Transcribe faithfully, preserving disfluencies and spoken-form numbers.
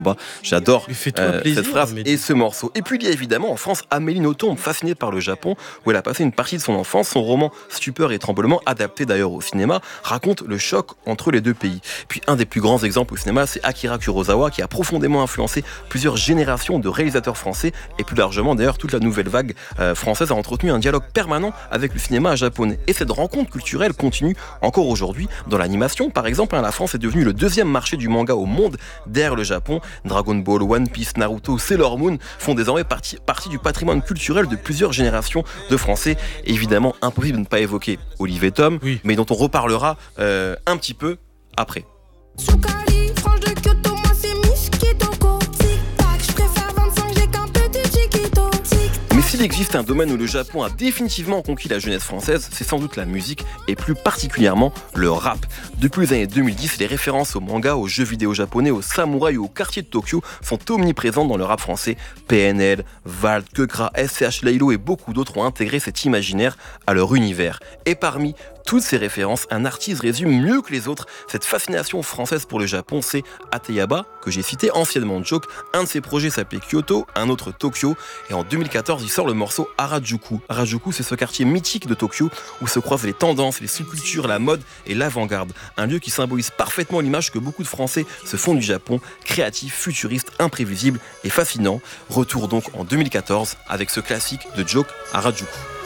Bah, j'adore euh, plaisir, cette phrase mais... et ce morceau. Et puis il y a évidemment en France Amélie Nothomb, fascinée par le Japon, où elle a passé une partie de son enfance. Son roman Stupeur et tremblement, adapté d'ailleurs au cinéma, raconte le choc entre les deux pays. Puis un des plus grands exemples au cinéma, c'est Akira Kurosawa, qui a profondément influencé plusieurs générations de réalisateurs français, et plus largement d'ailleurs toute la nouvelle vague euh, française a entretenu un dialogue permanent avec le cinéma japonais. Et cette rencontre culturelle continue encore aujourd'hui. Dans l'animation, par exemple, hein, la France est devenue le deuxième marché du manga au monde derrière le Japon. Dragon Ball, One Piece, Naruto, Sailor Moon font désormais partie, partie du patrimoine culturel de plusieurs générations de Français. Évidemment, impossible de ne pas évoquer Olive et Tom, Oui. mais dont on reparlera euh, un petit peu après. Soukali, franche de Kyoto, moi c'est Miss Kitoko. Tic-tac, je préfère vingt-cinq G qu'un petit chiquito. Mais s'il existe un domaine où le Japon a définitivement conquis la jeunesse française, c'est sans doute la musique et plus particulièrement le rap. Depuis les années deux mille dix, les références au manga, aux jeux vidéo japonais, aux samouraïs ou au quartier de Tokyo sont omniprésentes dans le rap français. P N L, Vald, Kekra, S C H Laylo et beaucoup d'autres ont intégré cet imaginaire à leur univers. Et parmi toutes ces références, un artiste résume mieux que les autres cette fascination française pour le Japon, c'est Ateyaba, que j'ai cité, anciennement Joke. Un de ses projets s'appelait Kyoto, un autre Tokyo, et en deux mille quatorze, il sort le morceau Harajuku. Harajuku, c'est ce quartier mythique de Tokyo où se croisent les tendances, les sous-cultures, la mode et l'avant-garde. Un lieu qui symbolise parfaitement l'image que beaucoup de Français se font du Japon, créatif, futuriste, imprévisible et fascinant. Retour donc en deux mille quatorze avec ce classique de Joke, Harajuku.